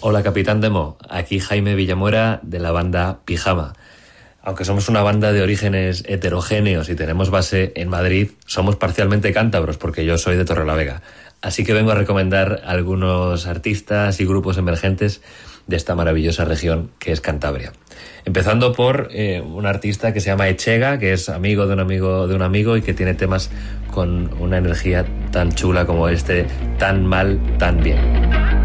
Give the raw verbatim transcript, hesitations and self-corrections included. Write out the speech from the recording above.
Hola Capitán Demo, aquí Jaime Villamuera de la banda Pijama. Aunque somos una banda de orígenes heterogéneos y tenemos base en Madrid, somos parcialmente cántabros porque yo soy de Torrelavega. Así que vengo a recomendar algunos artistas y grupos emergentes de esta maravillosa región que es Cantabria. Empezando por eh, un artista que se llama Echega, que es amigo de un amigo de un amigo y que tiene temas con una energía tan chula como este Tan Mal, Tan Bien.